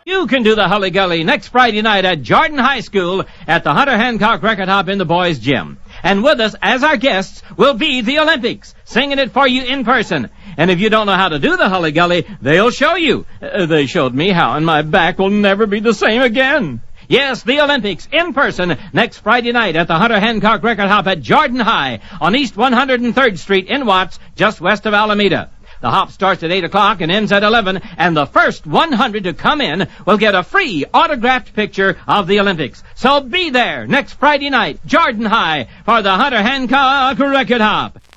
You can do the Hully Gully next Friday night at Jordan High School at the Hunter Hancock Record Hop in the boys' gym. And with us as our guests will be the Olympics, singing it for you in person. And if you don't know how to do the Hully Gully, they'll show you. They showed me how, and my back will never be the same again. Yes, the Olympics in person next Friday night at the Hunter Hancock Record Hop at Jordan High on East 103rd Street in Watts, just west of Alameda. The hop starts at 8 o'clock and ends at 11, and the first 100 to come in will get a free autographed picture of the Olympics. So be there next Friday night, Jordan High, for the Hunter Hancock Record Hop.